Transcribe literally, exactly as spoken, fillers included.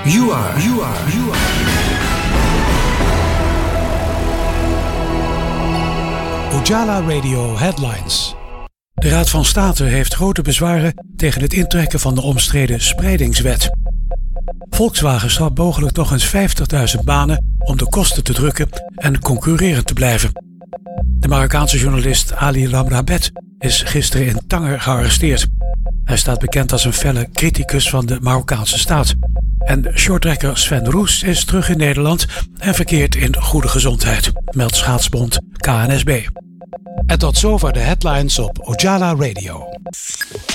You are, you are, you are. Ojala Radio Headlines. De Raad van State heeft grote bezwaren tegen het intrekken van de omstreden spreidingswet. Volkswagen schrapt mogelijk nog eens vijftigduizend banen om de kosten te drukken en concurrerend te blijven. De Marokkaanse journalist Ali Lamrabet is gisteren in Tanger gearresteerd. Hij staat bekend als een felle criticus van de Marokkaanse staat. En shorttrekker Sven Roes is terug in Nederland en verkeert in goede gezondheid, meldt schaatsbond K N S B. En tot zover de headlines op Ojala Radio.